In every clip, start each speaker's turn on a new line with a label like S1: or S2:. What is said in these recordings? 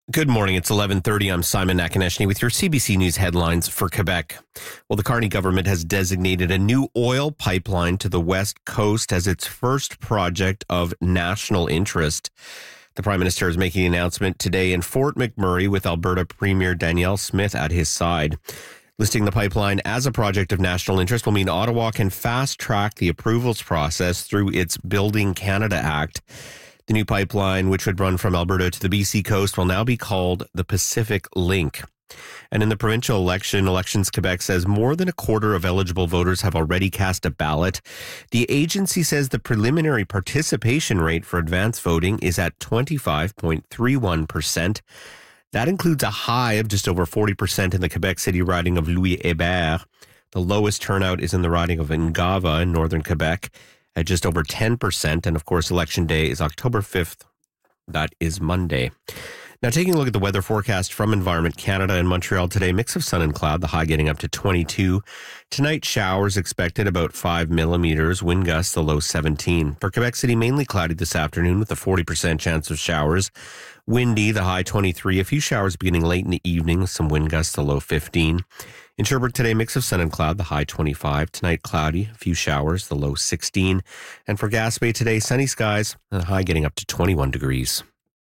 S1: Good morning. It's 11:30. I'm Simon Nakaneshny with your CBC News headlines for Quebec. Well, the Carney government has designated a new oil pipeline to the West Coast as its first project of national interest. The Prime Minister is making the announcement today in Fort McMurray with Alberta Premier Danielle Smith at his side. Listing the pipeline as a project of national interest will mean Ottawa can fast-track the approvals process through its Building Canada Act. The new pipeline, which would run from Alberta to the BC coast, will now be called the Pacific Link. And in the provincial election, Elections Quebec says more than a quarter of eligible voters have already cast a ballot. The agency says the preliminary participation rate for advance voting is at 25.31%. That includes a high of just over 40% in the Quebec City riding of Louis-Hébert. The lowest turnout is in the riding of Ngava in northern Quebec at just over 10%. And of course, Election Day is October 5th. That is Monday. Now, taking a look at the weather forecast from Environment Canada in Montreal today, mix of sun and cloud, the high getting up to 22. Tonight, showers expected about 5 millimeters, wind gusts, the low 17. For Quebec City, mainly cloudy this afternoon with a 40% chance of showers. Windy, the high 23. A few showers beginning late in the evening, some wind gusts, the low 15. In Sherbrooke today, mix of sun and cloud, the high 25. Tonight, cloudy, a few showers, the low 16. And for Gaspé today, sunny skies, the high getting up to 21 degrees.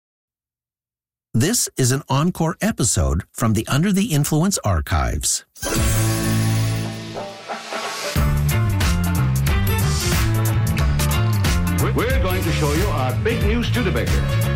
S2: This is an encore episode from the Under the Influence archives.
S3: We're going to show you our big new Studebaker.